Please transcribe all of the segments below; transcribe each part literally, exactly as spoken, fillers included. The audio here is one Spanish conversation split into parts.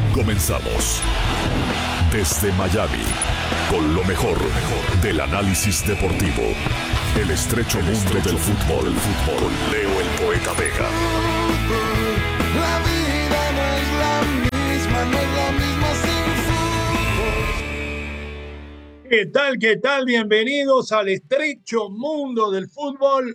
Comenzamos. Desde Miami, con lo mejor, del análisis deportivo. El estrecho mundo del fútbol. Fútbol. Leo el Poeta Vega. La vida no es la misma, no es la misma sin fútbol. ¿Qué tal, qué tal? Bienvenidos al estrecho mundo del fútbol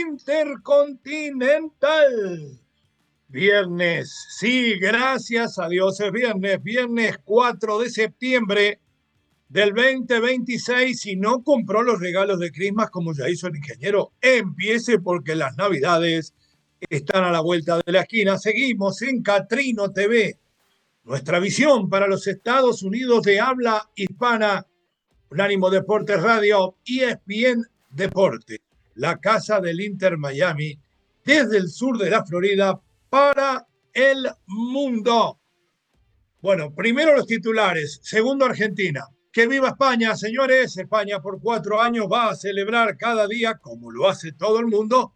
intercontinental. Viernes, sí, gracias a Dios es viernes, viernes cuatro de septiembre del veinte veintiséis. Si no compró los regalos de Christmas como ya hizo el ingeniero, empiece porque las navidades están a la vuelta de la esquina. Seguimos en Catrino T V, nuestra visión para los Estados Unidos de habla hispana. Unánimo Deportes Radio, E S P N Deportes, la casa del Inter Miami, desde el sur de la Florida para el mundo. Bueno, primero los titulares, segundo Argentina. ¡Que viva España, señores! España por cuatro años va a celebrar cada día, como lo hace todo el mundo,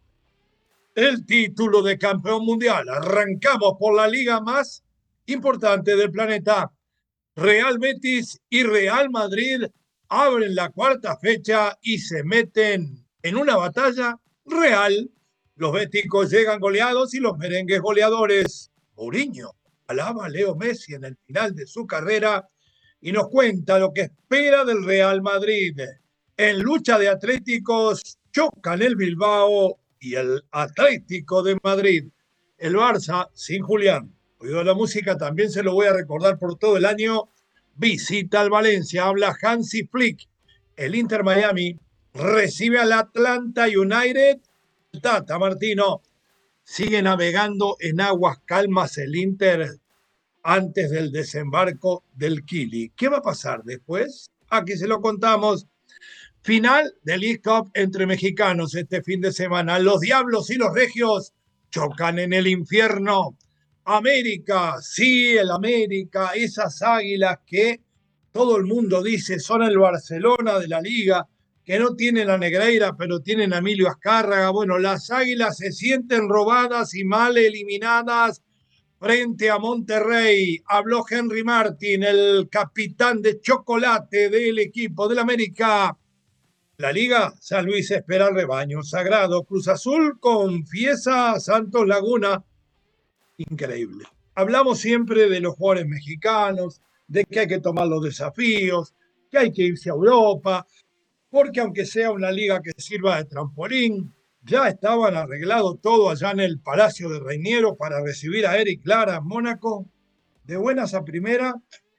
el título de campeón mundial. Arrancamos por la liga más importante del planeta. Real Betis y Real Madrid abren la cuarta fecha y se meten en una batalla real. Los béticos llegan goleados y los merengues goleadores. Mourinho alaba a Leo Messi en el final de su carrera y nos cuenta lo que espera del Real Madrid. En lucha de atléticos chocan el Bilbao y el Atlético de Madrid. El Barça sin Julián. Oído la música, también se lo voy a recordar por todo el año. Visita al Valencia, habla Hansi Flick. El Inter Miami recibe al Atlanta United. Tata Martino sigue navegando en aguas calmas el Inter antes del desembarco del Kili. ¿Qué va a pasar después? Aquí se lo contamos. Final del League Cup entre mexicanos este fin de semana. Los Diablos y los Regios chocan en el infierno. América, sí, el América, esas águilas que todo el mundo dice son el Barcelona de la liga, que no tienen a Negreira, pero tienen a Emilio Azcárraga. Bueno, las águilas se sienten robadas y mal eliminadas frente a Monterrey. Habló Henry Martin, el capitán de chocolate del equipo del América. La liga, San Luis espera al rebaño sagrado. Cruz Azul confiesa a Santos Laguna. Increíble. Hablamos siempre de los jugadores mexicanos, de que hay que tomar los desafíos, que hay que irse a Europa, porque aunque sea una liga que sirva de trampolín, ya estaban arreglados todo allá en el Palacio de Reiniero para recibir a Eric Lara en Mónaco. De buenas a primera,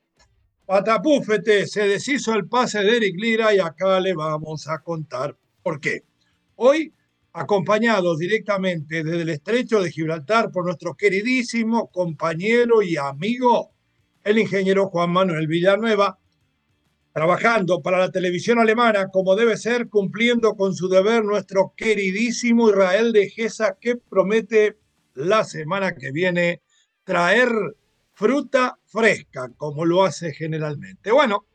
patapúfete, se deshizo el pase de Eric Lira y acá le vamos a contar por qué. Hoy, acompañados directamente desde el Estrecho de Gibraltar por nuestro queridísimo compañero y amigo, el ingeniero Juan Manuel Villanueva, trabajando para la televisión alemana como debe ser, cumpliendo con su deber nuestro queridísimo Israel de Gesa, que promete la semana que viene traer fruta fresca, como lo hace generalmente. Bueno,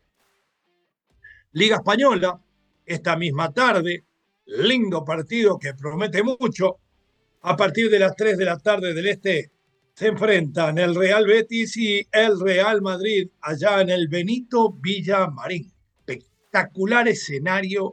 Liga Española, esta misma tarde, lindo partido que promete mucho. A partir de las tres de la tarde del este se enfrentan el Real Betis y el Real Madrid allá en el Benito Villamarín. Espectacular escenario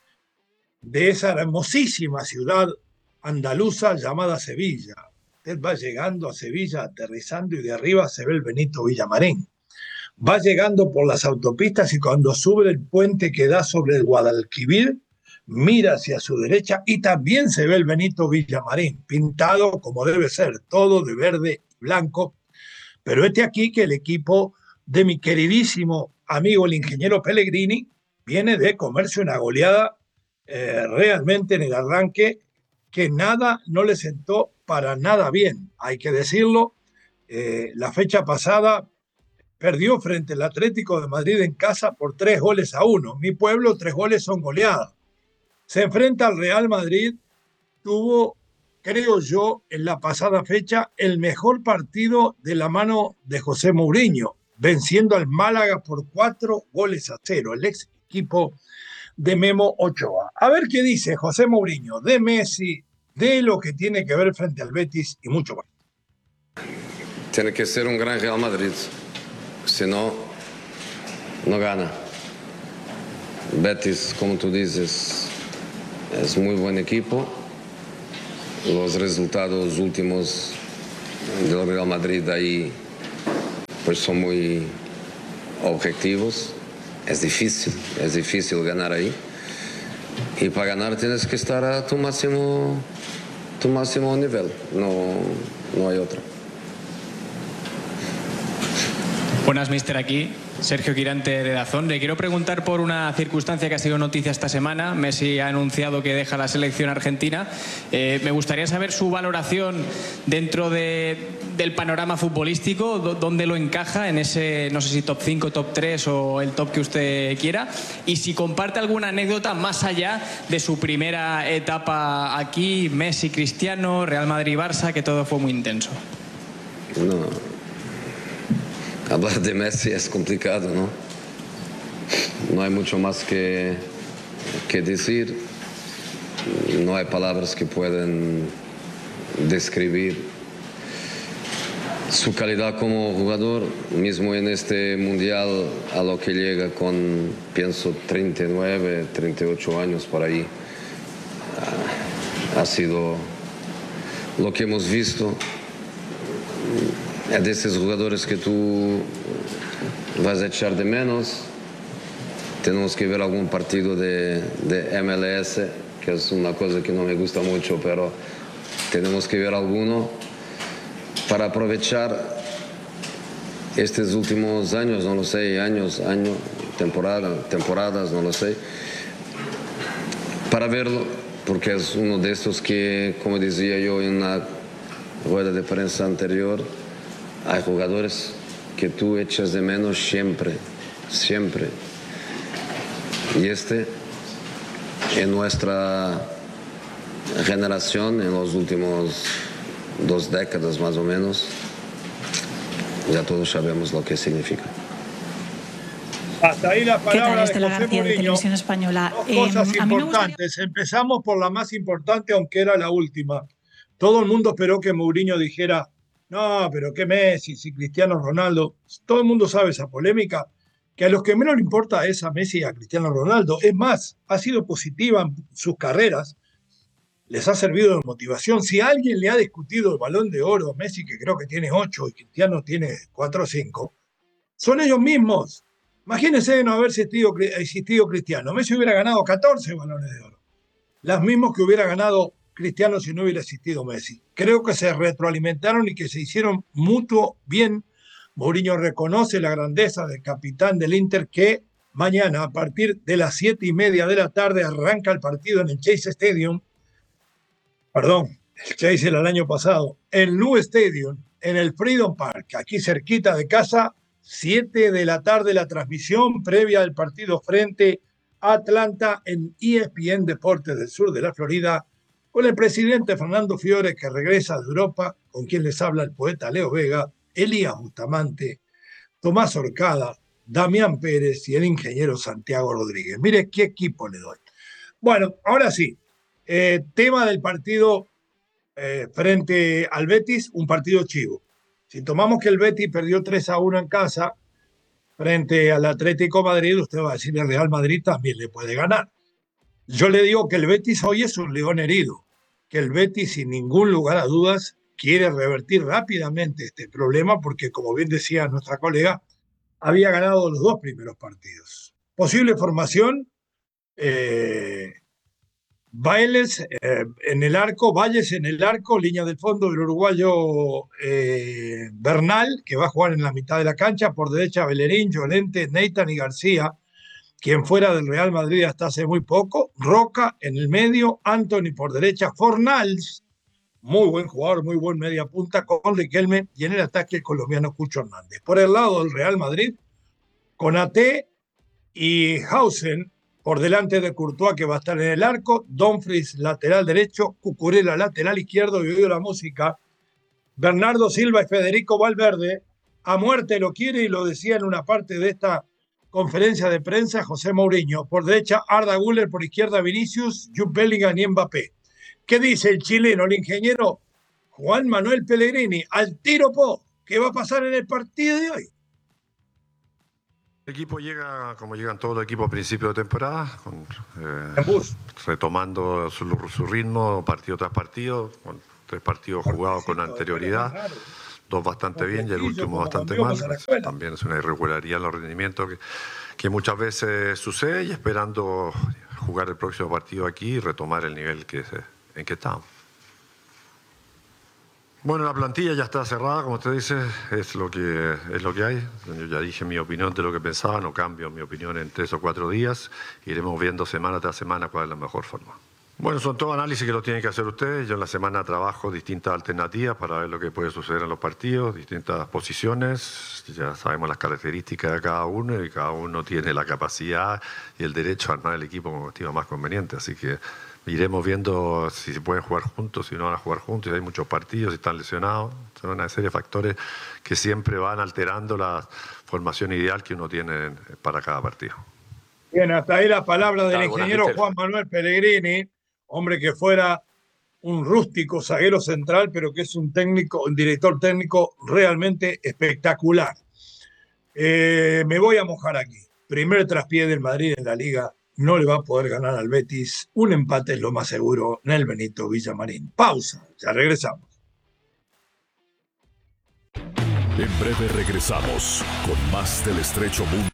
de esa hermosísima ciudad andaluza llamada Sevilla. Usted va llegando a Sevilla, aterrizando, y de arriba se ve el Benito Villamarín. Va llegando por las autopistas y cuando sube el puente que da sobre el Guadalquivir, mira hacia su derecha y también se ve el Benito Villamarín, pintado como debe ser, todo de verde y blanco. Pero este aquí que el equipo de mi queridísimo amigo el ingeniero Pellegrini viene de comerse una goleada eh, realmente en el arranque que nada, no le sentó para nada bien, hay que decirlo. Eh, la fecha pasada perdió frente al Atlético de Madrid en casa por tres goles a uno. Mi pueblo, tres goles son goleadas. Se enfrenta al Real Madrid, tuvo, creo yo, en la pasada fecha, el mejor partido de la mano de José Mourinho, venciendo al Málaga por cuatro goles a cero, el ex equipo de Memo Ochoa. A ver qué dice José Mourinho de Messi, de lo que tiene que ver frente al Betis y mucho más. Tiene que ser un gran Real Madrid. si no, no gana. Betis, como tú dices, es muy buen equipo. Los resultados últimos del Real Madrid ahí pues son muy objetivos. Es difícil, es difícil ganar ahí. Y para ganar tienes que estar a tu máximo, tu máximo nivel. No, no hay otra. Buenas, mister, aquí. Sergio Quirante de Dazón. Le quiero preguntar por una circunstancia que ha sido noticia esta semana. Messi ha anunciado que deja la selección argentina. Eh, me gustaría saber su valoración dentro de, del panorama futbolístico, dónde lo encaja en ese, no sé si top cinco, top tres o el top que usted quiera, y si comparte alguna anécdota más allá de su primera etapa aquí, Messi, Cristiano, Real Madrid-Barça, que todo fue muy intenso. No. Hablar de Messi es complicado, ¿no? No hay mucho más que, que decir. No hay palabras que pueden describir su calidad como jugador. Mismo en este mundial, a lo que llega con, pienso, treinta y nueve, treinta y ocho años por ahí, ha sido lo que hemos visto. Es de esos jugadores que tú vas a echar de menos. Tenemos que ver algún partido de, de M L S, que es una cosa que no me gusta mucho, pero tenemos que ver alguno para aprovechar estos últimos años, no lo sé, años, año, temporada, temporadas, no lo sé, para verlo, porque es uno de estos que, como decía yo en una rueda de prensa anterior, hay jugadores que tú echas de menos siempre, siempre. Y este, en nuestra generación, en los últimos dos décadas más o menos, ya todos sabemos lo que significa. Hasta ahí la palabra de Estela José García, de Mourinho. Televisión Española. Dos Eh, cosas a mí me importantes. gustaría... Empezamos por la más importante, aunque era la última. Todo el mundo esperó que Mourinho dijera: no, pero qué Messi, si Cristiano Ronaldo. Todo el mundo sabe esa polémica, que a los que menos le importa es a Messi y a Cristiano Ronaldo. Es más, ha sido positiva en sus carreras, les ha servido de motivación. Si alguien le ha discutido el Balón de Oro a Messi, que creo que tiene ocho y Cristiano tiene cuatro o cinco, son ellos mismos. Imagínense de no haber existido, existido Cristiano. Messi hubiera ganado catorce Balones de Oro. Las mismas que hubiera ganado Cristiano si no hubiera existido Messi. Creo que se retroalimentaron y que se hicieron mutuo bien. Mourinho reconoce la grandeza del capitán del Inter, que mañana a partir de las siete y media de la tarde arranca el partido en el Chase Stadium. Perdón, el Chase era el año pasado. El New Stadium, en el Freedom Park, aquí cerquita de casa, siete de la tarde la transmisión previa del partido frente a Atlanta en E S P N Deportes del sur de la Florida, con el presidente Fernando Fiore, que regresa de Europa, con quien les habla el poeta Leo Vega, Elías Bustamante, Tomás Orcada, Damián Pérez y el ingeniero Santiago Rodríguez. Mire qué equipo le doy. Bueno, ahora sí, eh, tema del partido eh, frente al Betis, un partido chivo. Si tomamos que el Betis perdió tres a uno en casa frente al Atlético Madrid, usted va a decir el Real Madrid también le puede ganar. Yo le digo que el Betis hoy es un león herido, que el Betis sin ningún lugar a dudas quiere revertir rápidamente este problema porque, como bien decía nuestra colega, había ganado los dos primeros partidos. Posible formación, eh, Bailes eh, en el arco, Valles en el arco, línea del fondo del uruguayo eh, Bernal, que va a jugar en la mitad de la cancha, por derecha Bellerín, Llorente, Nathan y García, quien fuera del Real Madrid hasta hace muy poco, Roca en el medio, Anthony por derecha, Fornals, muy buen jugador, muy buen media punta, con Riquelme, y en el ataque el colombiano Cucho Hernández. Por el lado del Real Madrid, Konaté y Hausen, por delante de Courtois, que va a estar en el arco, Dumfries lateral derecho, Cucurella lateral izquierdo, y oído la música, Bernardo Silva y Federico Valverde, a muerte lo quiere, y lo decía en una parte de esta conferencia de prensa José Mourinho. Por derecha Arda Güler, por izquierda Vinicius, Jude Bellingham y Mbappé. ¿Qué dice el chileno, el ingeniero Juan Manuel Pellegrini? Al tiro po, ¿qué va a pasar en el partido de hoy? El equipo llega como llegan todos los equipos a principio de temporada, con, eh, retomando su, su ritmo partido tras partido, con tres partidos jugados con anterioridad, dos bastante bien y el último bastante mal. También es una irregularidad en los rendimientos que, que muchas veces sucede, y esperando jugar el próximo partido aquí y retomar el nivel que se, en que estamos. Bueno, la plantilla ya está cerrada, como usted dice, es lo que es lo que hay. Yo ya dije mi opinión de lo que pensaba, no cambio mi opinión en tres o cuatro días. Iremos viendo semana tras semana cuál es la mejor forma. Bueno, son todos análisis que lo tienen que hacer ustedes. Yo en la semana trabajo distintas alternativas para ver lo que puede suceder en los partidos, distintas posiciones. Ya sabemos las características de cada uno y cada uno tiene la capacidad y el derecho a armar el equipo como estima más conveniente. Así que iremos viendo si se pueden jugar juntos, si no van a jugar juntos, si hay muchos partidos, si están lesionados. Son una serie de factores que siempre van alterando la formación ideal que uno tiene para cada partido. Bien, hasta ahí la palabra del ingeniero Juan Manuel Pellegrini, hombre que fuera un rústico zaguero central, pero que es un técnico, un director técnico realmente espectacular. Eh, me voy a mojar aquí. Primer traspié del Madrid en la Liga. No le va a poder ganar al Betis. Un empate es lo más seguro en el Benito Villamarín. Pausa, ya regresamos. En breve regresamos con más del Estrecho Mundo.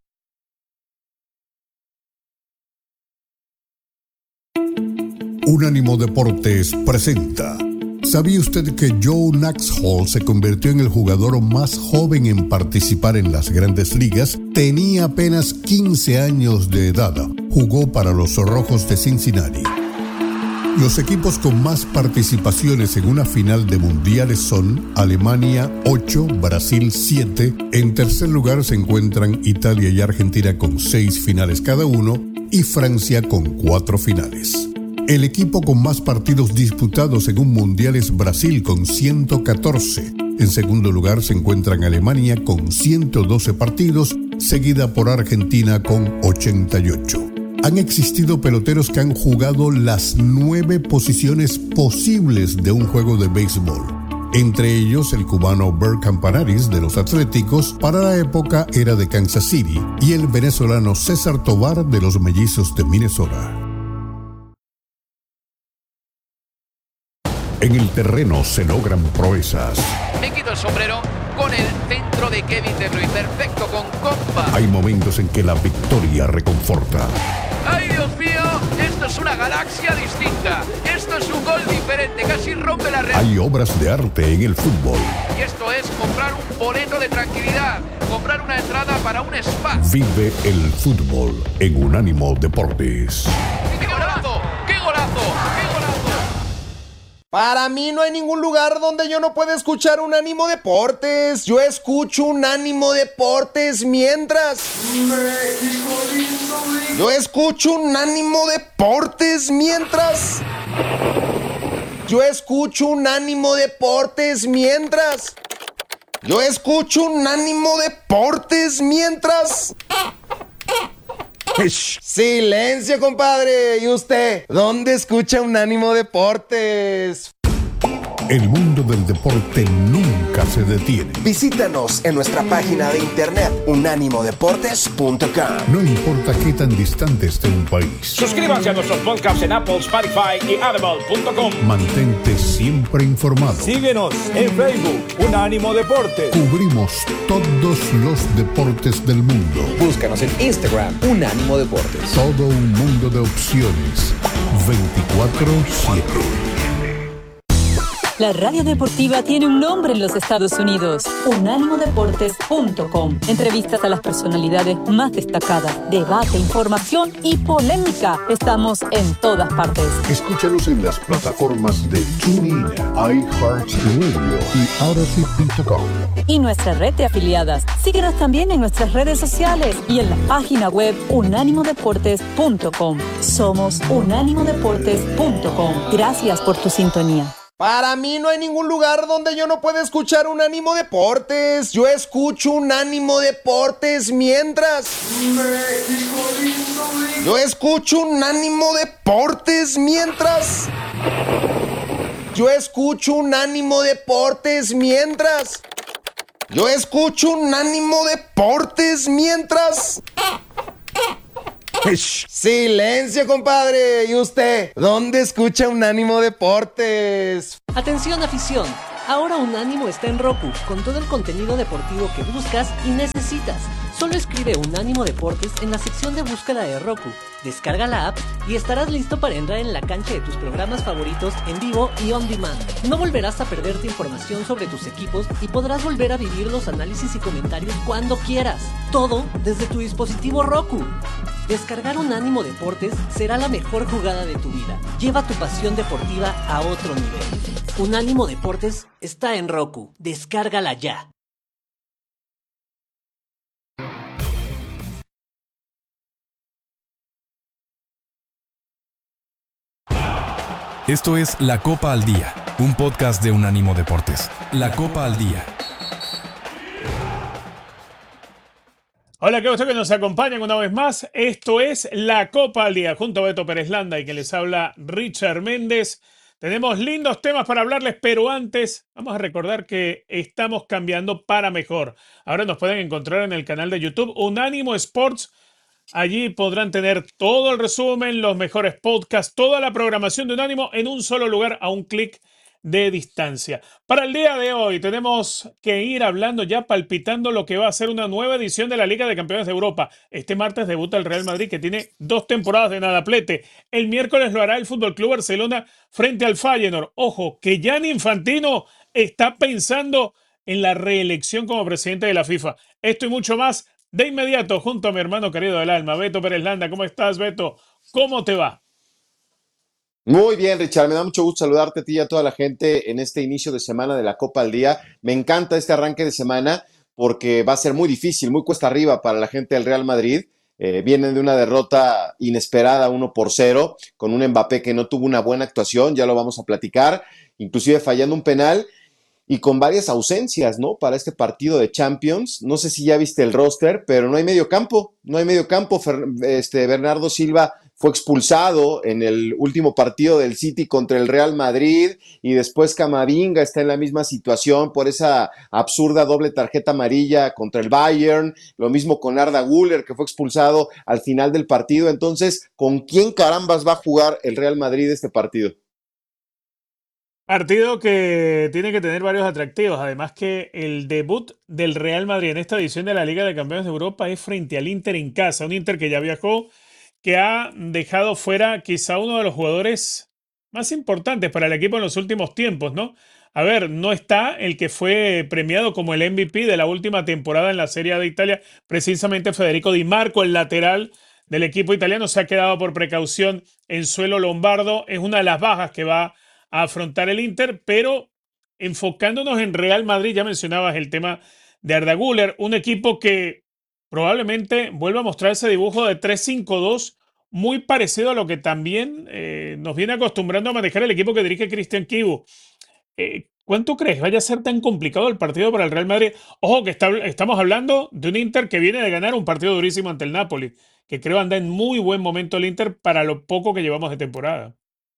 Unánimo Deportes presenta. ¿Sabía usted que Joe Naxhall se convirtió en el jugador más joven en participar en las Grandes Ligas? Tenía apenas quince años de edad. Jugó para los Rojos de Cincinnati. Los equipos con más participaciones en una final de mundiales son Alemania ocho, Brasil siete. En tercer lugar se encuentran Italia y Argentina con seis finales cada uno y Francia con cuatro finales. El equipo con más partidos disputados en un mundial es Brasil con ciento catorce. En segundo lugar se encuentran Alemania con ciento doce partidos, seguida por Argentina con ochenta y ocho. Han existido peloteros que han jugado las nueve posiciones posibles de un juego de béisbol. Entre ellos el cubano Bert Campanaris de los Atléticos, para la época era de Kansas City, y el venezolano César Tovar de los Mellizos de Minnesota. En el terreno se logran proezas. Me quito el sombrero con el centro de Kevin De Bruyne, perfecto con compa. Hay momentos en que la victoria reconforta. ¡Ay, Dios mío! Esto es una galaxia distinta. Esto es un gol diferente, casi rompe la red. Hay obras de arte en el fútbol. Y esto es comprar un boleto de tranquilidad, comprar una entrada para un spa. Vive el fútbol en Unánimo Deportes. ¡Qué golazo! ¡Qué golazo! ¡Qué golazo! Para mí no hay ningún lugar donde yo no pueda escuchar Unánimo Deportes. Yo escucho Unánimo Deportes mientras... Yo escucho Unánimo Deportes mientras... Yo escucho Unánimo Deportes mientras... Yo escucho Unánimo Deportes mientras... Silencio, compadre. ¿Y usted? ¿Dónde escucha Unánimo Deportes? El mundo del deporte nunca se detiene. Visítanos en nuestra página de internet unánimo deportes punto com. No importa qué tan distante esté un país. Suscríbanse a nuestros podcasts en Apple, Spotify y audible punto com. Mantente siempre informado. Síguenos en Facebook, Unánimo Deportes. Cubrimos todos los deportes del mundo. Búscanos en Instagram, Unánimo Deportes. Todo un mundo de opciones. veinticuatro siete. La radio deportiva tiene un nombre en los Estados Unidos. unánimo deportes punto com. Entrevistas a las personalidades más destacadas, debate, información y polémica. Estamos en todas partes. Escúchanos en las plataformas de TuneIn, iHeartRadio y Odyssey punto com. Y nuestra red de afiliadas. Síguenos también en nuestras redes sociales y en la página web unánimo deportes punto com. Somos unánimo deportes punto com. Gracias por tu sintonía. Para mí no hay ningún lugar donde yo no pueda escuchar Unánimo Deportes. Yo escucho Unánimo Deportes mientras... Yo escucho Unánimo Deportes mientras... Yo escucho Unánimo Deportes mientras... Yo escucho Unánimo Deportes mientras... ¡Silencio, compadre! ¿Y usted? ¿Dónde escucha Unánimo Deportes? Atención, afición. Ahora Unánimo está en Roku, con todo el contenido deportivo que buscas y necesitas. Solo escribe Unánimo Deportes en la sección de búsqueda de Roku. Descarga la app y estarás listo para entrar en la cancha de tus programas favoritos en vivo y on demand. No volverás a perderte información sobre tus equipos y podrás volver a vivir los análisis y comentarios cuando quieras. Todo desde tu dispositivo Roku. Descargar Unánimo Deportes será la mejor jugada de tu vida. Lleva tu pasión deportiva a otro nivel. Unánimo Deportes está en Roku. Descárgala ya. Esto es La Copa al Día, un podcast de Unánimo Deportes. La Copa al Día. Hola, qué gusto que nos acompañan una vez más. Esto es La Copa al Día, junto a Beto Pérez Landa y que les habla Richard Méndez. Tenemos lindos temas para hablarles, pero antes vamos a recordar que estamos cambiando para mejor. Ahora nos pueden encontrar en el canal de YouTube Unánimo Sports. Allí podrán tener todo el resumen, los mejores podcasts, toda la programación de Unánimo en un solo lugar a un clic de distancia. Para el día de hoy tenemos que ir hablando ya, palpitando lo que va a ser una nueva edición de la Liga de Campeones de Europa. Este martes debuta el Real Madrid, que tiene dos temporadas de nadaplete. El miércoles lo hará el Fútbol Club Barcelona frente al Feyenoord. Ojo, que Gianni Infantino está pensando en la reelección como presidente de la FIFA. Esto y mucho más de inmediato junto a mi hermano querido del alma, Beto Pérez Landa. ¿Cómo estás, Beto? ¿Cómo te va? Muy bien, Richard, me da mucho gusto saludarte a ti y a toda la gente en este inicio de semana de la Copa al Día. Me encanta este arranque de semana porque va a ser muy difícil, muy cuesta arriba para la gente del Real Madrid. Eh, vienen de una derrota inesperada, uno por cero, con un Mbappé que no tuvo una buena actuación, ya lo vamos a platicar, inclusive fallando un penal y con varias ausencias, ¿no? Para este partido de Champions. No sé si ya viste el roster, pero no hay medio campo, no hay medio campo. Este, Bernardo Silva fue expulsado en el último partido del City contra el Real Madrid y después Camavinga está en la misma situación por esa absurda doble tarjeta amarilla contra el Bayern. Lo mismo con Arda Güler, que fue expulsado al final del partido. Entonces, ¿con quién carambas va a jugar el Real Madrid este partido? Partido que tiene que tener varios atractivos. Además que el debut del Real Madrid en esta edición de la Liga de Campeones de Europa es frente al Inter en casa. Un Inter que ya viajó, que ha dejado fuera quizá uno de los jugadores más importantes para el equipo en los últimos tiempos, ¿no? A ver, no está el que fue premiado como el M V P de la última temporada en la Serie A de Italia, precisamente Federico Di Marco, el lateral del equipo italiano, se ha quedado por precaución en suelo lombardo. Es una de las bajas que va a afrontar el Inter, pero enfocándonos en Real Madrid, ya mencionabas el tema de Arda Güler, un equipo que probablemente vuelva a mostrar ese dibujo de tres cinco dos, muy parecido a lo que también eh, nos viene acostumbrando a manejar el equipo que dirige Cristian Chivu. Eh, ¿Cuánto crees vaya a ser tan complicado el partido para el Real Madrid? Ojo que está, estamos hablando de un Inter que viene de ganar un partido durísimo ante el Napoli, que creo anda en muy buen momento el Inter para lo poco que llevamos de temporada.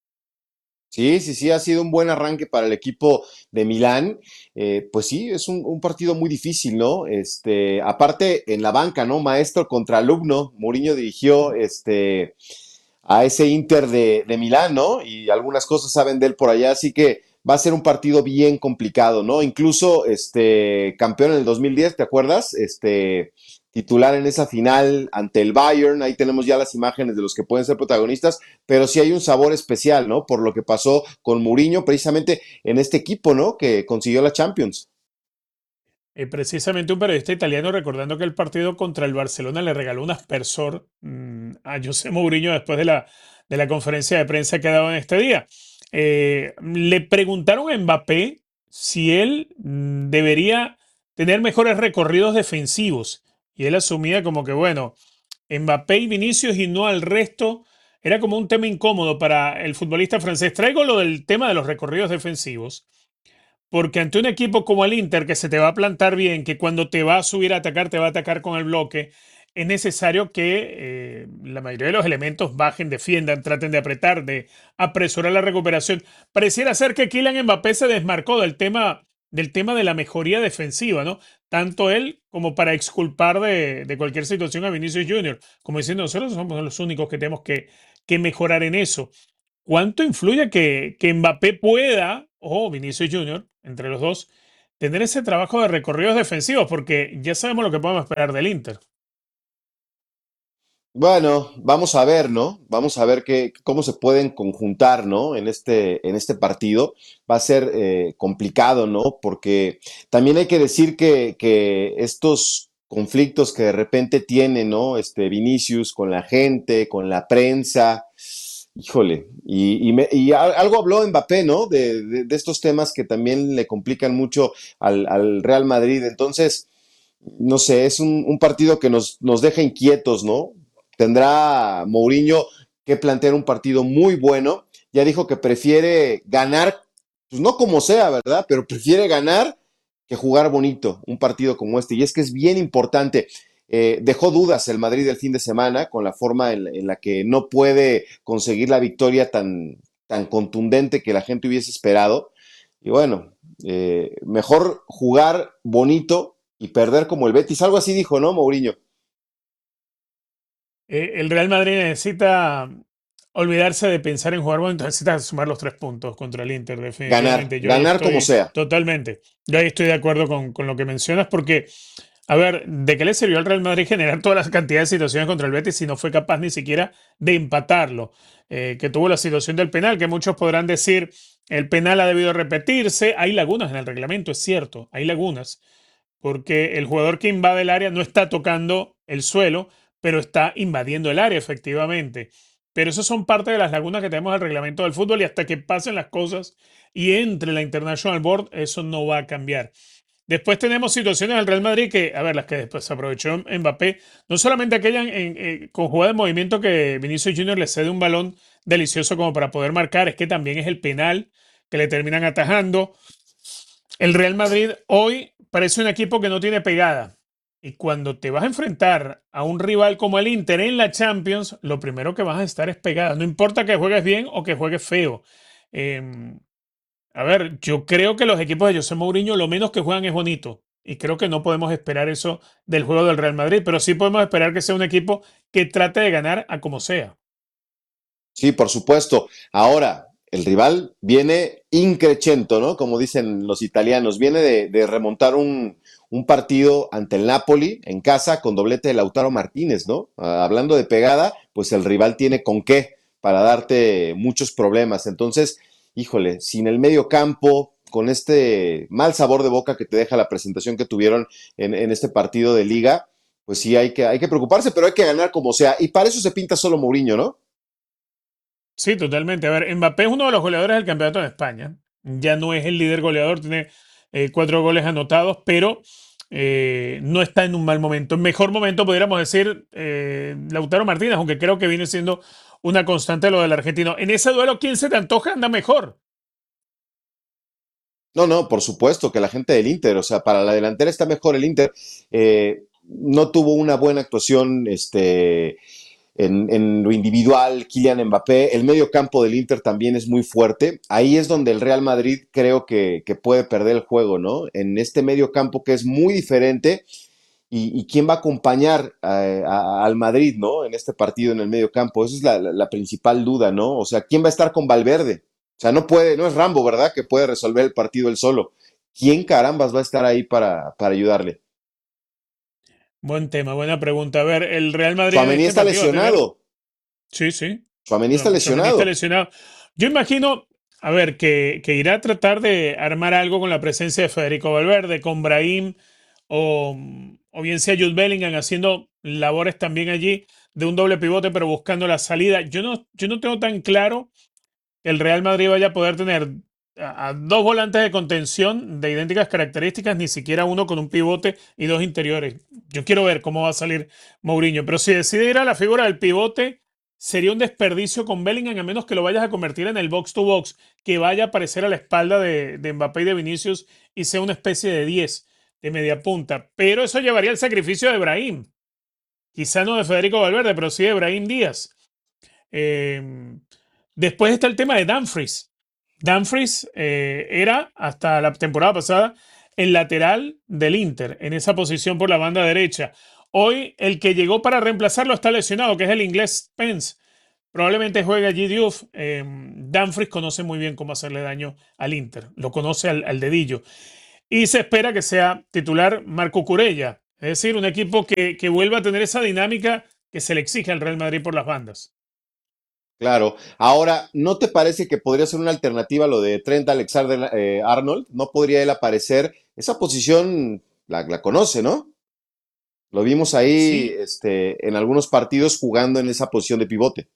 Sí, sí, sí, ha sido un buen arranque para el equipo de Milán. Eh, pues sí, es un, un partido muy difícil, ¿no? Este, aparte, en la banca, ¿no? Maestro contra alumno. Mourinho dirigió este, a ese Inter de, de Milán, ¿no? Y algunas cosas saben de él por allá, así que va a ser un partido bien complicado, ¿no? Incluso este, campeón en el dos mil diez, ¿te acuerdas? Este, titular en esa final ante el Bayern. Ahí tenemos ya las imágenes de los que pueden ser protagonistas, pero sí hay un sabor especial, ¿no? Por lo que pasó con Mourinho precisamente en este equipo, ¿no? Que consiguió la Champions. Eh, precisamente un periodista italiano recordando que el partido contra el Barcelona le regaló un aspersor mmm, a José Mourinho después de la, de la conferencia de prensa que ha dado en este día. Eh, le preguntaron a Mbappé si él mmm, debería tener mejores recorridos defensivos. Y él asumía como que, bueno, Mbappé y Vinicius y no al resto. Era como un tema incómodo para el futbolista francés. Traigo lo del tema de los recorridos defensivos, porque ante un equipo como el Inter, que se te va a plantar bien, que cuando te va a subir a atacar, te va a atacar con el bloque, es necesario que eh, la mayoría de los elementos bajen, defiendan, traten de apretar, de apresurar la recuperación. Pareciera ser que Kylian Mbappé se desmarcó del tema... del tema de la mejoría defensiva, ¿no? tanto él como para exculpar de, de cualquier situación a Vinicius Junior, como diciendo, nosotros somos los únicos que tenemos que, que mejorar en eso. ¿Cuánto influye que, que Mbappé pueda, o Vinicius Junior, entre los dos, tener ese trabajo de recorridos defensivos? Porque ya sabemos lo que podemos esperar del Inter. Bueno, vamos a ver, ¿no? Vamos a ver qué, cómo se pueden conjuntar, ¿no? En este, en este partido. Va a ser eh, complicado, ¿no? Porque también hay que decir que, que estos conflictos que de repente tiene, ¿no? Este Vinicius con la gente, con la prensa, híjole, y, y, me- y a- algo habló Mbappé, ¿no? De, de- de estos temas que también le complican mucho al, al Real Madrid. Entonces, no sé, es un, un partido que nos, nos deja inquietos, ¿no? Tendrá Mourinho que plantear un partido muy bueno. Ya dijo que prefiere ganar, pues no como sea, ¿verdad? Pero prefiere ganar que jugar bonito un partido como este. Y es que es bien importante. Eh, dejó dudas el Madrid el fin de semana con la forma en, en la que no puede conseguir la victoria tan, tan contundente que la gente hubiese esperado. Y bueno, eh, mejor jugar bonito y perder como el Betis. Algo así dijo, ¿no, Mourinho? Eh, el Real Madrid necesita olvidarse de pensar en jugar bonito, necesita sumar los tres puntos contra el Inter, Ganar, definitivamente. Yo ahí ganar como estoy sea. totalmente, yo ahí estoy de acuerdo con, con lo que mencionas, porque, a ver, ¿de qué le sirvió al Real Madrid generar todas las cantidades de situaciones contra el Betis si no fue capaz ni siquiera de empatarlo? Eh, que tuvo la situación del penal, que muchos podrán decir, el penal ha debido repetirse, hay lagunas en el reglamento, es cierto, hay lagunas, porque el jugador que invade el área no está tocando el suelo, pero está invadiendo el área efectivamente. Pero eso son parte de las lagunas que tenemos en el reglamento del fútbol y hasta que pasen las cosas y entre la International Board, eso no va a cambiar. Después tenemos situaciones del Real Madrid que, a ver, las que después aprovechó Mbappé, no solamente aquella en- en- en- con jugada de movimiento que Vinicius Junior le cede un balón delicioso como para poder marcar, es que también es el penal que le terminan atajando. El Real Madrid hoy parece un equipo que no tiene pegada. Y cuando te vas a enfrentar a un rival como el Inter en la Champions, lo primero que vas a estar es pegada. No importa que juegues bien o que juegues feo. Eh, a ver, yo creo que los equipos de José Mourinho lo menos que juegan es bonito. Y creo que no podemos esperar eso del juego del Real Madrid, pero sí podemos esperar que sea un equipo que trate de ganar a como sea. Sí, por supuesto. Ahora, el rival viene increchento, ¿no? Como dicen los italianos, viene de, de remontar un, un partido ante el Napoli en casa con doblete de Lautaro Martínez, ¿no? Ah, hablando de pegada, pues el rival tiene con qué para darte muchos problemas. Entonces, híjole, sin el medio campo, con este mal sabor de boca que te deja la presentación que tuvieron en, en este partido de liga, pues sí hay que, hay que preocuparse, pero hay que ganar como sea. Y para eso se pinta solo Mourinho, ¿no? Sí, totalmente. A ver, Mbappé es uno de los goleadores del campeonato de España. Ya no es el líder goleador, tiene eh, cuatro goles anotados, pero eh, no está en un mal momento. En mejor momento podríamos decir eh, Lautaro Martínez, aunque creo que viene siendo una constante lo del argentino. En ese duelo, ¿quién se te antoja? Anda mejor. No, no, por supuesto que la gente del Inter, o sea, para la delantera está mejor el Inter. Eh, no tuvo una buena actuación este, en, en lo individual, Kylian Mbappé. El medio campo del Inter también es muy fuerte. Ahí es donde el Real Madrid creo que, que puede perder el juego, ¿no? En este medio campo que es muy diferente. ¿Y, y quién va a acompañar a- a- al Madrid, ¿no? En este partido en el medio campo. Esa es la, la- la principal duda, ¿no? O sea, ¿quién va a estar con Valverde? O sea, no puede, no es Rambo, ¿verdad? Que puede resolver el partido él solo. ¿Quién carambas va a estar ahí para, para ayudarle? Buen tema, buena pregunta. A ver, el Real Madrid en Tchouaméni este está partido va a tener. lesionado. Sí, sí. Tchouaméni está No, Tchouaméni está lesionado. lesionado. Yo imagino, a ver, que, que irá a tratar de armar algo con la presencia de Federico Valverde, con Brahim o, o bien sea Jude Bellingham haciendo labores también allí de un doble pivote, pero buscando la salida. Yo no, yo no tengo tan claro que el Real Madrid vaya a poder tener a, a dos volantes de contención de idénticas características, ni siquiera uno con un pivote y dos interiores. Yo quiero ver cómo va a salir Mourinho, pero si decide ir a la figura del pivote, sería un desperdicio con Bellingham, a menos que lo vayas a convertir en el box to box, que vaya a aparecer a la espalda de, de Mbappé y de Vinicius y sea una especie de diez de media punta. Pero eso llevaría al sacrificio de Brahim. Quizá no de Federico Valverde, pero sí de Brahim Díaz. Eh, después está el tema de Dumfries. Dumfries eh, era, hasta la temporada pasada, el lateral del Inter, en esa posición por la banda derecha. Hoy el que llegó para reemplazarlo está lesionado, que es el inglés Spence. Probablemente juegue allí Diouf. Eh, Dumfries conoce muy bien cómo hacerle daño al Inter. Lo conoce al, al dedillo. Y se espera que sea titular Marco Curella. Es decir, un equipo que, que vuelva a tener esa dinámica que se le exige al Real Madrid por las bandas. Claro. Ahora, ¿no te parece que podría ser una alternativa lo de Trent Alexander-Arnold? ¿No podría él aparecer? Esa posición la, la conoce, ¿no? Lo vimos ahí Sí. este, en algunos partidos jugando en esa posición de pivote.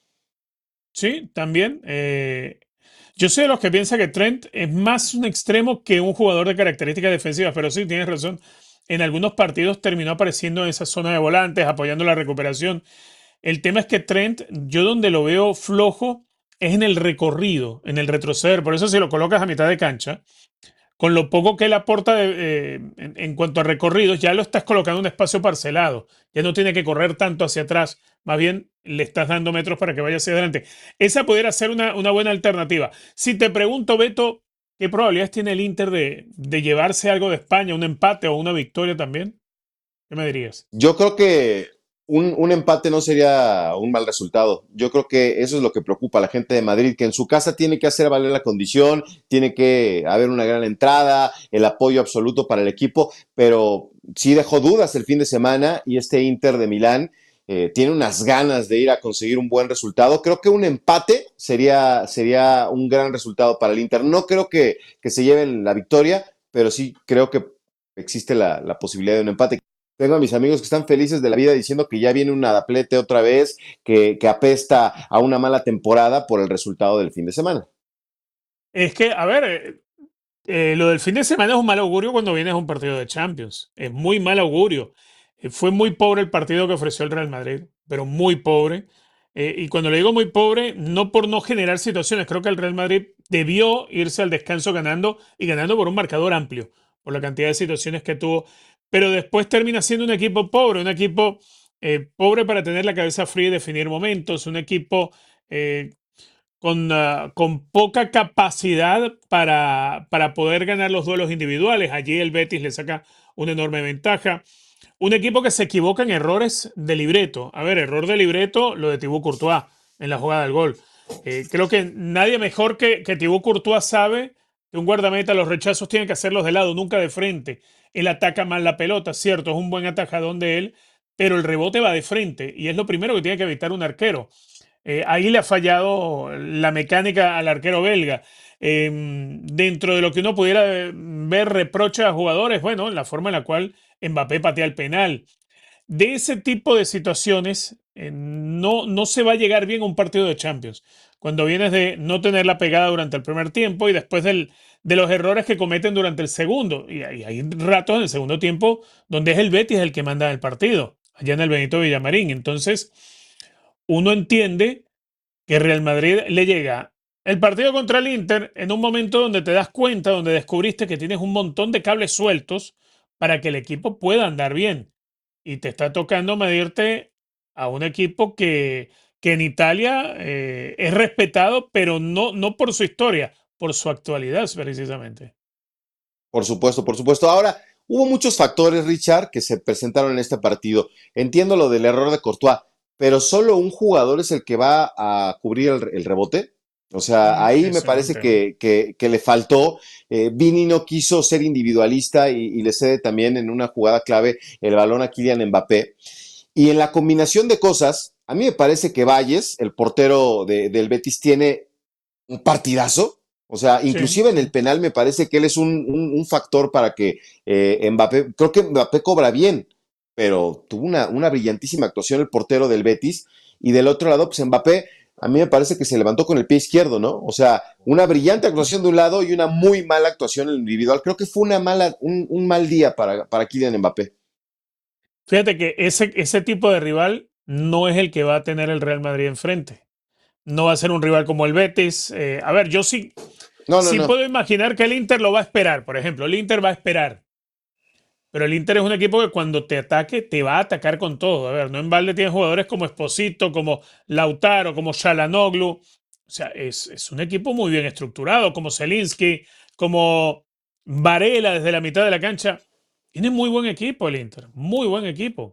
Sí, también. Eh, yo soy de los que piensa que Trent es más un extremo que un jugador de características defensivas, pero sí, tienes razón. En algunos partidos terminó apareciendo en esa zona de volantes, apoyando la recuperación. El tema es que Trent, yo donde lo veo flojo es en el recorrido, en el retroceder. Por eso si lo colocas a mitad de cancha, con lo poco que él aporta de, eh, en, en cuanto a recorridos, ya lo estás colocando en un espacio parcelado. Ya no tiene que correr tanto hacia atrás. Más bien le estás dando metros para que vaya hacia adelante. Esa pudiera ser una, una buena alternativa. Si te pregunto, Beto, ¿qué probabilidades tiene el Inter de, de llevarse algo de España, un empate o una victoria también? ¿Qué me dirías? Yo creo que un, un empate no sería un mal resultado. Yo creo que eso es lo que preocupa a la gente de Madrid, que en su casa tiene que hacer valer la condición, tiene que haber una gran entrada, el apoyo absoluto para el equipo, pero sí dejó dudas el fin de semana y este Inter de Milán eh, tiene unas ganas de ir a conseguir un buen resultado. Creo que un empate sería, sería un gran resultado para el Inter. No creo que, que se lleven la victoria, pero sí creo que existe la, la posibilidad de un empate. Tengo a mis amigos que están felices de la vida diciendo que ya viene un adaplete otra vez, que, que apesta a una mala temporada por el resultado del fin de semana. Es que, a ver, eh, eh, lo del fin de semana es un mal augurio cuando vienes a un partido de Champions. Es muy mal augurio. Eh, fue muy pobre el partido que ofreció el Real Madrid, pero muy pobre. Eh, y cuando le digo muy pobre, no por no generar situaciones. Creo que el Real Madrid debió irse al descanso ganando y ganando por un marcador amplio, por la cantidad de situaciones que tuvo. Pero después termina siendo un equipo pobre, un equipo eh, pobre para tener la cabeza fría y definir momentos, un equipo eh, con, uh, con poca capacidad para, para poder ganar los duelos individuales. Allí el Betis le saca una enorme ventaja. Un equipo que se equivoca en errores de libreto. A ver, error de libreto, lo de Thibaut Courtois en la jugada del gol. Eh, creo que nadie mejor que, que Thibaut Courtois sabe que un guardameta los rechazos tiene que hacerlos de lado, nunca de frente. Él ataca mal la pelota, cierto, es un buen atajadón de él, pero el rebote va de frente y es lo primero que tiene que evitar un arquero. Eh, ahí le ha fallado la mecánica al arquero belga. Eh, dentro de lo que uno pudiera ver reproches a jugadores, bueno, la forma en la cual Mbappé patea el penal. De ese tipo de situaciones eh, no, no se va a llegar bien a un partido de Champions. Cuando vienes de no tener la pegada durante el primer tiempo y después del, de los errores que cometen durante el segundo. Y hay, hay ratos en el segundo tiempo donde es el Betis el que manda el partido, allá en el Benito Villamarín. Entonces, uno entiende que Real Madrid le llega el partido contra el Inter en un momento donde te das cuenta, donde descubriste que tienes un montón de cables sueltos para que el equipo pueda andar bien. Y te está tocando medirte a un equipo que, que en Italia eh, es respetado, pero no, no por su historia, por su actualidad precisamente. Por supuesto, por supuesto. Ahora, hubo muchos factores, Richard, que se presentaron en este partido. Entiendo lo del error de Courtois, pero solo un jugador es el que va a cubrir el, el rebote. O sea, ahí Eso me no parece entiendo. que, que, que le faltó. Eh, Vini no quiso ser individualista y, y le cede también en una jugada clave el balón a Kylian Mbappé. Y en la combinación de cosas, a mí me parece que Valles, el portero de, del Betis, tiene un partidazo. O sea, inclusive Sí, en sí. el penal me parece que él es un, un, un factor para que eh, Mbappé, creo que Mbappé cobra bien, pero tuvo una, una brillantísima actuación el portero del Betis. Y del otro lado, pues Mbappé, a mí me parece que se levantó con el pie izquierdo, ¿no? O sea, una brillante actuación de un lado y una muy mala actuación en el individual. Creo que fue una mala, un, un mal día para, para Kylian Mbappé. Fíjate que ese, ese tipo de rival no es el que va a tener el Real Madrid enfrente. No va a ser un rival como el Betis. Eh, a ver, yo sí, No, no, sí no. puedo imaginar que el Inter lo va a esperar. Por ejemplo, el Inter va a esperar. Pero el Inter es un equipo que cuando te ataque, te va a atacar con todo. A ver, no en balde tiene jugadores como Esposito, como Lautaro, como Shalanoglu. O sea, es, es un equipo muy bien estructurado, como Zelinski, como Varela desde la mitad de la cancha. Tiene muy buen equipo el Inter, muy buen equipo.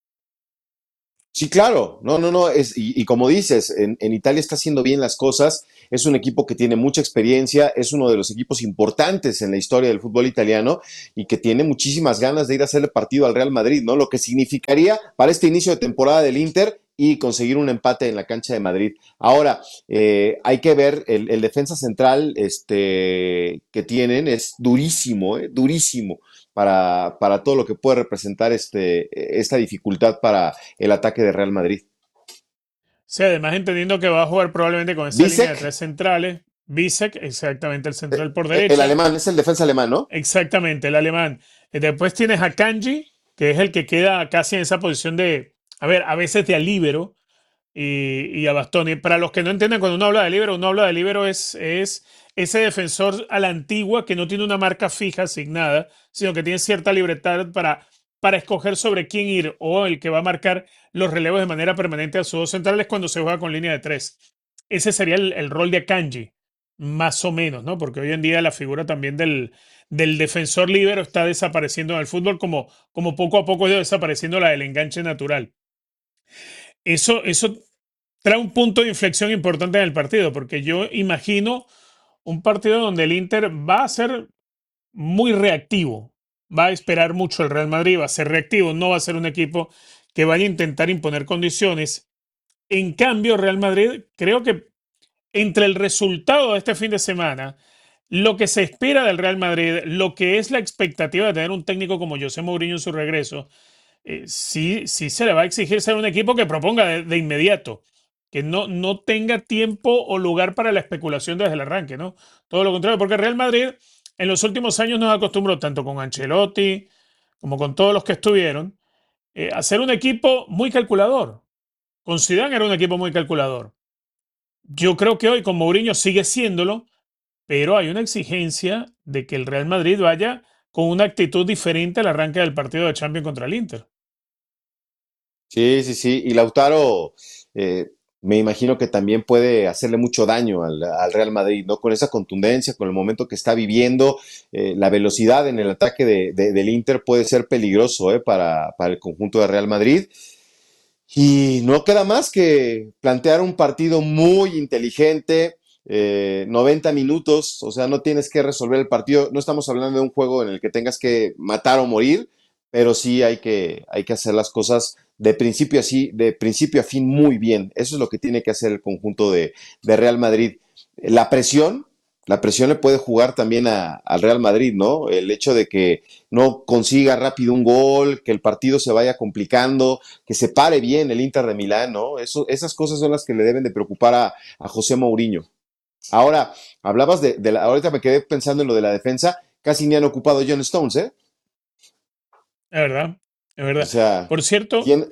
Sí, claro, no, no, no, es, y, y como dices, en, en Italia está haciendo bien las cosas, es un equipo que tiene mucha experiencia, es uno de los equipos importantes en la historia del fútbol italiano y que tiene muchísimas ganas de ir a hacerle partido al Real Madrid, ¿no? Lo que significaría para este inicio de temporada del Inter y conseguir un empate en la cancha de Madrid. Ahora, eh, hay que ver, el, el defensa central este, que tienen es durísimo, eh, durísimo. Para, para todo lo que puede representar este, esta dificultad para el ataque de Real Madrid. Sí, además entendiendo que va a jugar probablemente con esa Bisek. línea de tres centrales. Bisek, exactamente, el central por derecha. El alemán, es el defensa alemán, ¿no? Exactamente, el alemán. Y después tienes a Kanji, que es el que queda casi en esa posición de, a ver, a veces de alíbero, y, y a Bastoni. Para los que no entiendan, cuando uno habla de líbero, uno habla de líbero es, es ese defensor a la antigua que no tiene una marca fija asignada, sino que tiene cierta libertad para, para escoger sobre quién ir, o el que va a marcar los relevos de manera permanente a sus dos centrales cuando se juega con línea de tres. Ese sería el, el rol de Akanji, más o menos, ¿no? Porque hoy en día la figura también del, del defensor líbero está desapareciendo en el fútbol, como, como poco a poco está desapareciendo la del enganche natural. Eso, eso trae un punto de inflexión importante en el partido, porque yo imagino un partido donde el Inter va a ser muy reactivo, va a esperar mucho el Real Madrid, va a ser reactivo, no va a ser un equipo que vaya a intentar imponer condiciones. En cambio, Real Madrid, creo que entre el resultado de este fin de semana, lo que se espera del Real Madrid, lo que es la expectativa de tener un técnico como José Mourinho en su regreso, Eh, sí, sí se le va a exigir ser un equipo que proponga de, de inmediato, que no, no tenga tiempo o lugar para la especulación desde el arranque, ¿no? Todo lo contrario, porque Real Madrid en los últimos años nos acostumbró, tanto con Ancelotti como con todos los que estuvieron, eh, a ser un equipo muy calculador. Con Zidane era un equipo muy calculador. Yo creo que hoy con Mourinho sigue siéndolo, pero hay una exigencia de que el Real Madrid vaya con una actitud diferente al arranque del partido de Champions contra el Inter. Sí, sí, sí. Y Lautaro, eh, me imagino que también puede hacerle mucho daño al, al Real Madrid, ¿no? Con esa contundencia, con el momento que está viviendo, eh, la velocidad en el ataque de, de, del Inter puede ser peligroso, ¿eh? para, para el conjunto de Real Madrid. Y no queda más que plantear un partido muy inteligente, eh, noventa minutos, o sea, no tienes que resolver el partido. No estamos hablando de un juego en el que tengas que matar o morir, pero sí hay que, hay que hacer las cosas de principio, así, de principio a fin muy bien. Eso es lo que tiene que hacer el conjunto de, de Real Madrid. La presión, la presión le puede jugar también a- al Real Madrid, ¿no? El hecho de que no consiga rápido un gol, que el partido se vaya complicando, que se pare bien el Inter de Milán, ¿no? Eso, esas cosas son las que le deben de preocupar a, a José Mourinho. Ahora, hablabas de, de la, ahorita me quedé pensando en lo de la defensa, casi ni han ocupado John Stones, ¿eh? Es verdad, es O verdad. sea, Por cierto, tien-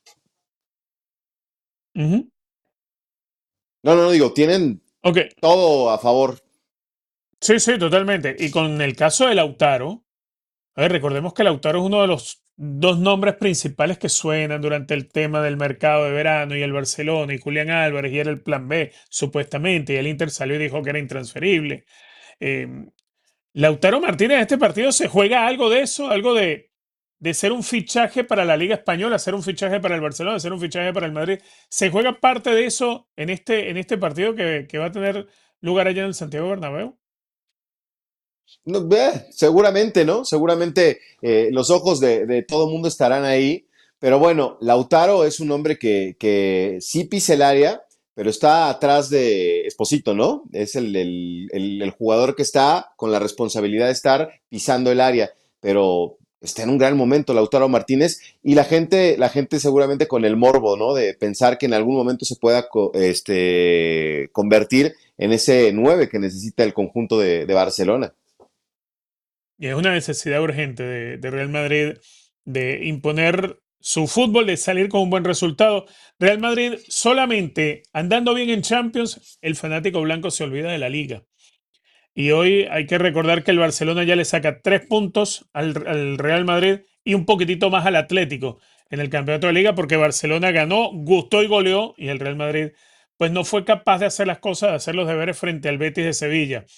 ujú, no, no, no digo, tienen ok, todo a favor. sí, sí, totalmente. Y con el caso de Lautaro, a ver, recordemos que Lautaro es uno de los dos nombres principales que suenan durante el tema del mercado de verano y el Barcelona y Julián Álvarez y era el plan B, supuestamente, y el Inter salió y dijo que era intransferible. Eh, Lautaro Martínez en este partido se juega algo de eso, algo de, de ser un fichaje para la Liga Española, ser un fichaje para el Barcelona, ser un fichaje para el Madrid. ¿Se juega parte de eso en este, en este partido que, que va a tener lugar allá en el Santiago Bernabéu? No, eh, seguramente, ¿no? Seguramente eh, los ojos de, de todo el mundo estarán ahí. Pero bueno, Lautaro es un hombre que, que sí pisa el área, pero está atrás de Esposito, ¿no? Es el, el- el- el jugador que está con la responsabilidad de estar pisando el área. Pero está en un gran momento Lautaro Martínez y la gente, la gente seguramente con el morbo, ¿no? De pensar que en algún momento se pueda co- este, convertir en ese nueve que necesita el conjunto de de Barcelona. Y es una necesidad urgente de, de Real Madrid de imponer su fútbol, de salir con un buen resultado. Real Madrid solamente andando bien en Champions, el fanático blanco se olvida de la liga. Y hoy hay que recordar que el Barcelona ya le saca tres puntos al, al Real Madrid y un poquitito más al Atlético en el campeonato de liga porque Barcelona ganó, gustó y goleó y el Real Madrid pues no fue capaz de hacer las cosas, de hacer los deberes frente al Betis de Sevilla.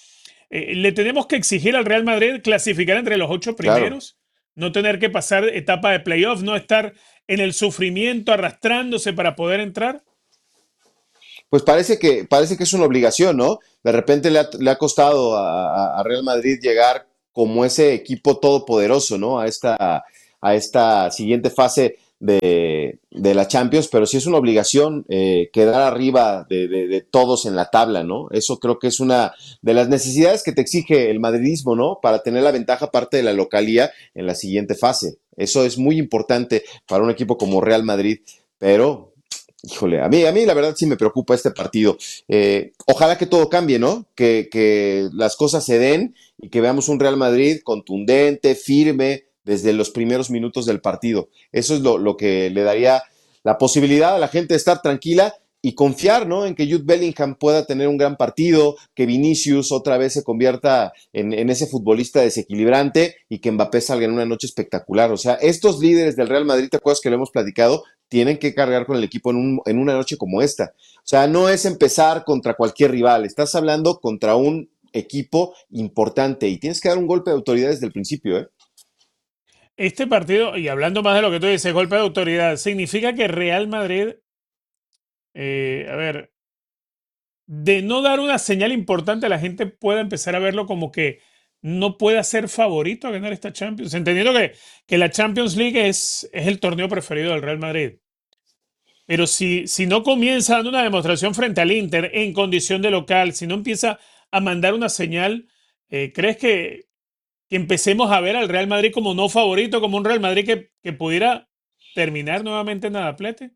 eh, le tenemos que exigir al Real Madrid clasificar entre los ocho primeros, claro. No tener que pasar etapa de playoff, no estar en el sufrimiento arrastrándose para poder entrar. Pues parece que, parece que es una obligación, ¿no? De repente le ha, le ha costado a, a Real Madrid llegar como ese equipo todopoderoso, ¿no? A esta, a esta siguiente fase de, de la Champions, pero sí es una obligación eh, quedar arriba de, de, de todos en la tabla, ¿no? Eso creo que es una de las necesidades que te exige el madridismo, ¿no? Para tener la ventaja aparte de la localía en la siguiente fase. Eso es muy importante para un equipo como Real Madrid, pero, híjole, a mí, a mí la verdad sí me preocupa este partido. Eh, ojalá que todo cambie, ¿no? Que, que las cosas se den y que veamos un Real Madrid contundente, firme, desde los primeros minutos del partido. Eso es lo, lo que le daría la posibilidad a la gente de estar tranquila y confiar, ¿no? En que Jude Bellingham pueda tener un gran partido, que Vinicius otra vez se convierta en, en ese futbolista desequilibrante y que Mbappé salga en una noche espectacular. O sea, estos líderes del Real Madrid, ¿te acuerdas que lo hemos platicado? Tienen que cargar con el equipo en, un, en una noche como esta. O sea, no es empezar contra cualquier rival, estás hablando contra un equipo importante y tienes que dar un golpe de autoridad desde el principio, ¿eh? Este partido, y hablando más de lo que tú dices, golpe de autoridad, significa que Real Madrid, eh, a ver, de no dar una señal importante, la gente pueda empezar a verlo como que no pueda ser favorito a ganar esta Champions, entendiendo que, que la Champions League es, es el torneo preferido del Real Madrid. Pero si, si no comienza dando una demostración frente al Inter en condición de local, si no empieza a mandar una señal, eh, ¿crees que... que empecemos a ver al Real Madrid como no favorito, como un Real Madrid que, que pudiera terminar nuevamente en Adaplete?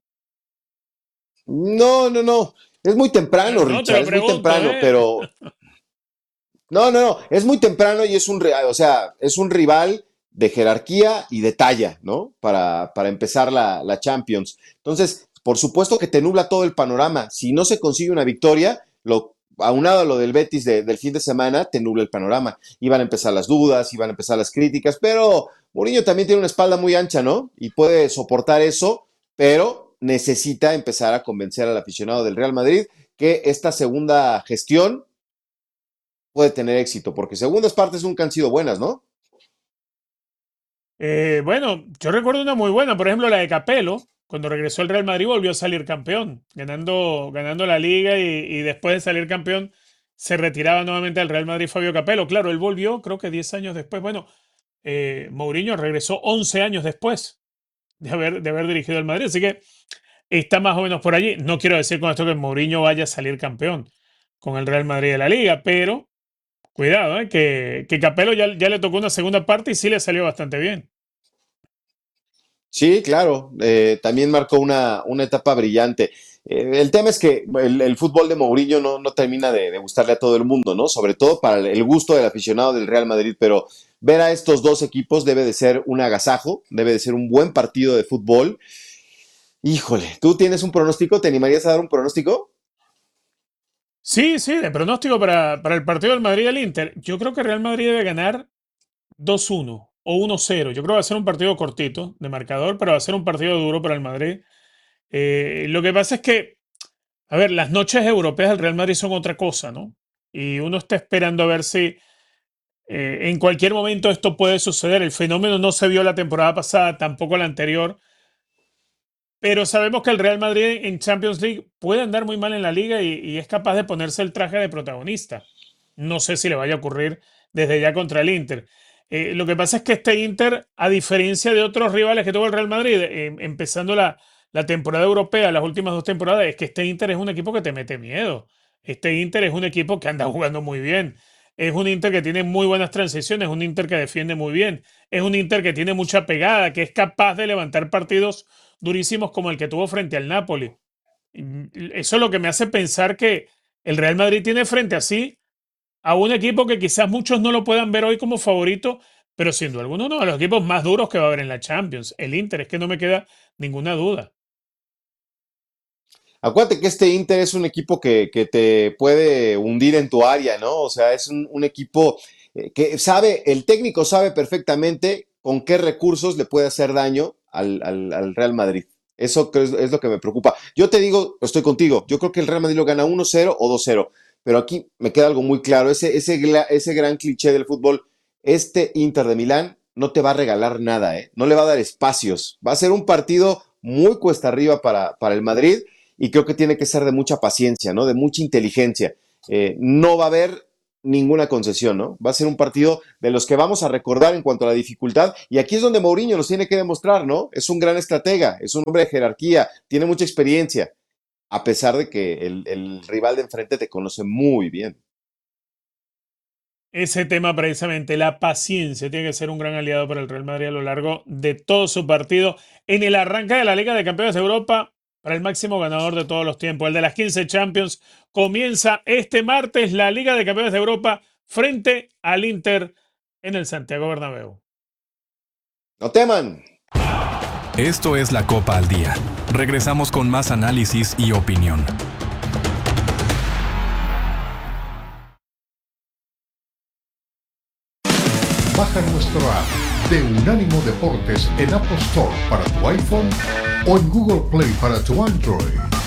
No, no, no. Es muy temprano, no, Richard. Es pregunto, muy temprano, ¿eh? Pero. No, no, no. Es muy temprano y es un, o sea, es un rival de jerarquía y de talla, ¿no? Para, para empezar la, la Champions. Entonces, por supuesto que te nubla todo el panorama. Si no se consigue una victoria, lo aunado a lo del Betis de, del fin de semana, te nubla el panorama. Iban a empezar las dudas, iban a empezar las críticas, pero Mourinho también tiene una espalda muy ancha, ¿no? Y puede soportar eso, pero necesita empezar a convencer al aficionado del Real Madrid que esta segunda gestión puede tener éxito, porque segundas partes nunca han sido buenas, ¿no? Eh, bueno, yo recuerdo una muy buena, por ejemplo, la de Capello. Cuando regresó el Real Madrid volvió a salir campeón, ganando, ganando la Liga y, y después de salir campeón se retiraba nuevamente al Real Madrid Fabio Capello. Claro, él volvió creo que diez años después. Bueno, eh, Mourinho regresó once años después de haber, de haber dirigido el Madrid, así que está más o menos por allí. No quiero decir con esto que Mourinho vaya a salir campeón con el Real Madrid de la Liga, pero cuidado, eh, que, que Capello ya, ya le tocó una segunda parte y sí le salió bastante bien. Sí, claro, eh, también marcó una, una etapa brillante. Eh, el tema es que el, el fútbol de Mourinho no, no termina de, de gustarle a todo el mundo, ¿no? Sobre todo para el gusto del aficionado del Real Madrid, pero ver a estos dos equipos debe de ser un agasajo, debe de ser un buen partido de fútbol. Híjole, ¿tú tienes un pronóstico? ¿Te animarías a dar un pronóstico? Sí, sí, de pronóstico para, para el partido del Madrid y el Inter. Yo creo que Real Madrid debe ganar dos uno. O uno cero. Yo creo que va a ser un partido cortito de marcador, pero va a ser un partido duro para el Madrid. Eh, lo que pasa es que, a ver, las noches europeas del Real Madrid son otra cosa, ¿no? Y uno está esperando a ver si eh, en cualquier momento esto puede suceder. El fenómeno no se vio la temporada pasada, tampoco la anterior. Pero sabemos que el Real Madrid en Champions League puede andar muy mal en la Liga y, y es capaz de ponerse el traje de protagonista. No sé si le vaya a ocurrir desde ya contra el Inter. Eh, lo que pasa es que este Inter, a diferencia de otros rivales que tuvo el Real Madrid, eh, empezando la, la temporada europea, las últimas dos temporadas, es que este Inter es un equipo que te mete miedo. Este Inter es un equipo que anda jugando muy bien. Es un Inter que tiene muy buenas transiciones, es un Inter que defiende muy bien. Es un Inter que tiene mucha pegada, que es capaz de levantar partidos durísimos como el que tuvo frente al Napoli. Eso es lo que me hace pensar que el Real Madrid tiene frente a sí a un equipo que quizás muchos no lo puedan ver hoy como favorito, pero siendo alguno uno de los equipos más duros que va a haber en la Champions. El Inter, es que no me queda ninguna duda. Acuérdate que este Inter es un equipo que, que te puede hundir en tu área, ¿no? O sea, es un, un equipo que sabe, el técnico sabe perfectamente con qué recursos le puede hacer daño al, al, al Real Madrid. Eso es, es lo que me preocupa. Yo te digo, estoy contigo, yo creo que el Real Madrid lo gana uno cero o dos cero. pero aquí me queda algo muy claro, ese, ese, ese gran cliché del fútbol, este Inter de Milán no te va a regalar nada, ¿eh? No le va a dar espacios, va a ser un partido muy cuesta arriba para, para el Madrid y creo que tiene que ser de mucha paciencia, ¿no? De mucha inteligencia. Eh, no va a haber ninguna concesión, ¿no? Va a ser un partido de los que vamos a recordar en cuanto a la dificultad y aquí es donde Mourinho nos tiene que demostrar, ¿no? Es un gran estratega, es un hombre de jerarquía, tiene mucha experiencia, a pesar de que el, el rival de enfrente te conoce muy bien. Ese tema precisamente, la paciencia, tiene que ser un gran aliado para el Real Madrid a lo largo de todo su partido en el arranque de la Liga de Campeones de Europa para el máximo ganador de todos los tiempos, el de las quince Champions. Comienza este martes la Liga de Campeones de Europa frente al Inter en el Santiago Bernabéu. ¡No teman! Esto es la Copa al Día. Regresamos con más análisis y opinión. Baja nuestro app de Unánimo Deportes en Apple Store para tu iPhone o en Google Play para tu Android.